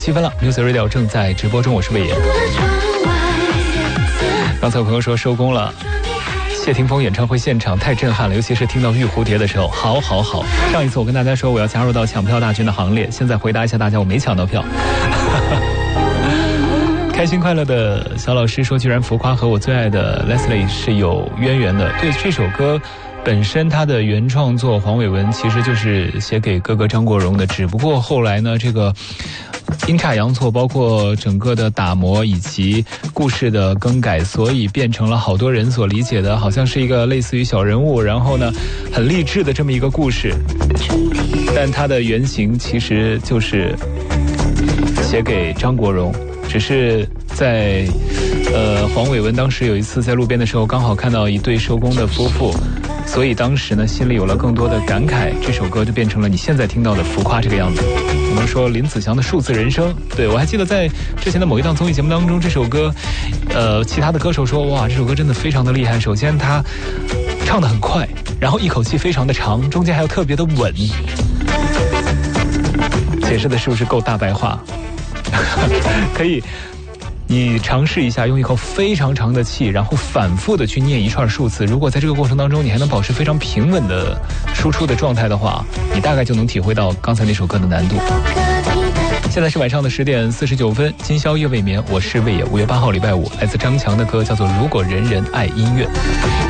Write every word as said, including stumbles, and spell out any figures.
七分了 ，Music Radio 正在直播中，我是魏岩。刚才有朋友说收工了，谢霆锋演唱会现场太震撼了，尤其是听到《玉蝴蝶》的时候，好好好。上一次我跟大家说我要加入到抢票大军的行列，现在回答一下大家，我没抢到票。开心快乐的小老师说，居然浮夸和我最爱的 Leslie 是有渊源的。对，这首歌本身它的原创作黄伟文其实就是写给哥哥张国荣的，只不过后来呢，这个阴差阳错，包括整个的打磨以及故事的更改，所以变成了好多人所理解的好像是一个类似于小人物，然后呢很励志的这么一个故事，但它的原型其实就是写给张国荣。只是在呃黄伟文当时有一次在路边的时候，刚好看到一对收工的夫妇，所以当时呢心里有了更多的感慨，这首歌就变成了你现在听到的浮夸这个样子。我们说林子祥的数字人生，对，我还记得在之前的某一档综艺节目当中，这首歌呃其他的歌手说，哇，这首歌真的非常的厉害。首先他唱得很快，然后一口气非常的长，中间还有特别的稳。解释的是不是够大白话？可以你尝试一下，用一口非常长的气，然后反复的去念一串数字，如果在这个过程当中你还能保持非常平稳的输出的状态的话，你大概就能体会到刚才那首歌的难度。现在是晚上的十点四十九分，今宵夜未眠，我是魏野。五月八号礼拜五，来自张强的歌叫做《如果人人爱音乐》。